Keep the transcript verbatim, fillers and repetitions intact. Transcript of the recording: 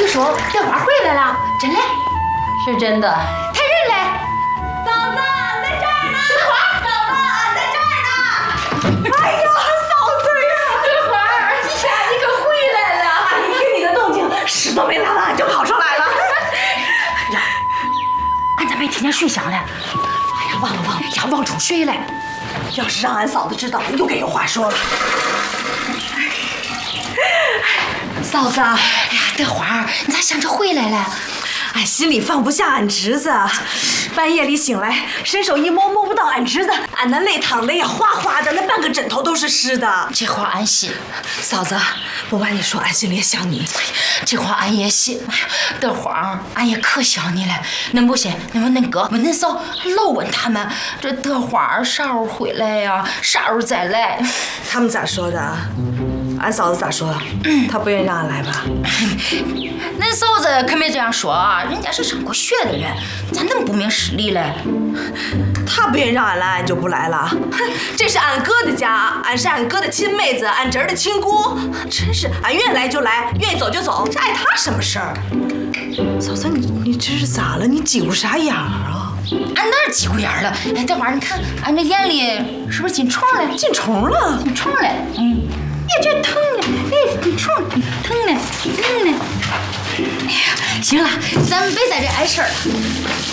说德华回来了，真的？ 是真的。 他人嘞？ 嫂子，俺在这儿呢。 德华， 嫂子，俺在这儿呢。 哎呀，嫂子呀，德华，呀，你可回来了！ 一听你的动静，屎都没拉完就跑上来了。 呀，俺咋没听见水响嘞？ 哎呀，忘了忘了， 呀，忘冲水了。 要是让俺嫂子知道，又该有话说了。嫂子， 哎呀，德华，你咋想着回来了？ 俺心里放不下俺侄子，半夜里醒来，伸手一摸摸不到俺侄子，俺那泪淌的呀哗哗的，那半个枕头都是湿的。 这话俺信。 嫂子，不瞒你说，俺心里也想你。 这话俺也信。德华，俺也可想你了。恁不信，恁问恁哥，问恁嫂，老问他们这德华啥时候回来呀？啥时候再来？ 他们咋说的？俺嫂子咋说？她不愿意让俺来吧？ 恁嫂子可没这样说啊，人家是上过学的人，咋能不明事理嘞？ 她不愿意让俺来，俺就不来了。哼，这是俺哥的家，俺是俺哥的亲妹子，俺侄儿的亲姑，真是俺愿意来就来，愿意走就走，这碍他什么事儿？嫂子，你你这是咋了？你挤咕啥眼儿啊？ 俺哪儿挤咕眼了？哎，德华，你看俺这眼里是不是进虫了？ 进虫了？ 进虫了，嗯。哎，这疼了，哎，你冲，疼了，疼了。哎呀，行了，咱们别在这碍事儿了。